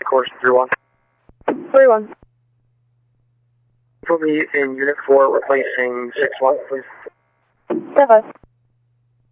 course 3-1. 3-1. Put me in Unit 4, replacing 6-1, please. 7.